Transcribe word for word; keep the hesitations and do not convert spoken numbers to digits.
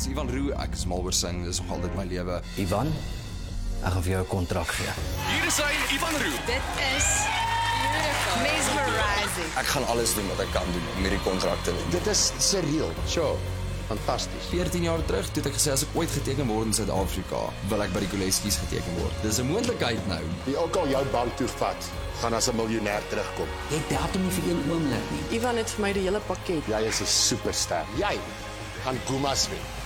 Dis Ivan Roux, ek is mal oor sing, dis nog altyd my lewe. Ivan, ek gaan vir jou 'n kontrak gee. Hier is hy, Ivan Roux. Dit is beautiful. Mesmerizing. Ek gaan alles doen wat ek kan doen om hierdie kontrak te wen. Dit is surreal. Sure. Fantasties. veertien jaar terug, toe het ek gesê as ek ooit geteken word in Suid-Afrika, wil ek by die Koleskies geteken word. Dis 'n moontlikheid nou. Wie ook al jou bank toe vat, gaan as 'n miljonair terugkom. Jy doubt hom nie vir een oomblik nie. Ivan het vir my die hele pakket. Jy is 'n superster. Jy gaan Gumas wen.